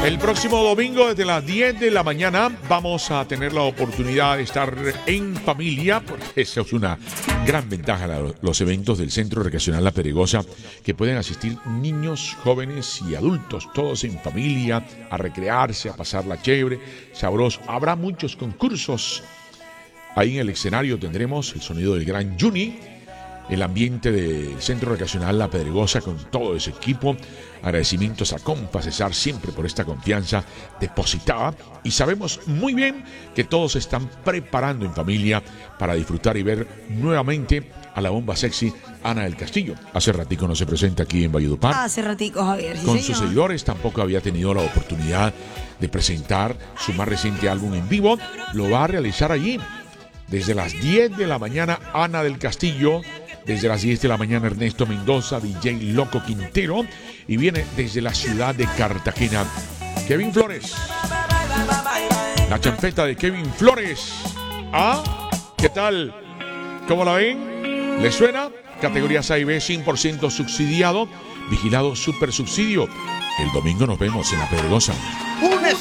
El próximo domingo desde las 10 de la mañana vamos a tener la oportunidad de estar en familia, porque esa es una gran ventaja de los eventos del Centro Recreacional La Pedregosa, que pueden asistir niños, jóvenes y adultos, todos en familia, a recrearse, a pasarla chévere, sabroso. Habrá muchos concursos. Ahí en el escenario tendremos el sonido del Gran Juni, el ambiente del Centro Recreacional La Pedregosa con todo ese equipo. Agradecimientos a Compa Cesar siempre por esta confianza depositada, y sabemos muy bien que todos se están preparando en familia para disfrutar y ver nuevamente a la bomba sexy Ana del Castillo. Hace ratico no se presenta aquí en Valledupar. Hace ratico, Javier. Sí, con señor. sus seguidores tampoco había tenido la oportunidad de presentar su más reciente álbum en vivo. Lo va a realizar allí desde las 10 de la mañana Ana del Castillo. Desde las 10 de la mañana Ernesto Mendoza, DJ Loco Quintero, y viene desde la ciudad de Cartagena Kevin Flores. La champeta de Kevin Flores. ¿Ah? ¿Qué tal? ¿Cómo la ven? ¿Les suena? Categorías A y B 100% subsidiado, vigilado super subsidio. El domingo nos vemos en La Pedregosa. ¡Únese!